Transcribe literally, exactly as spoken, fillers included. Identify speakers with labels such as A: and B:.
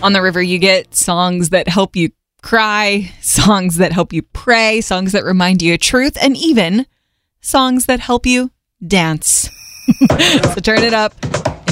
A: On the river, you get songs that help you cry, songs that help you pray, songs that remind you of truth, and even songs that help you dance. So turn it up.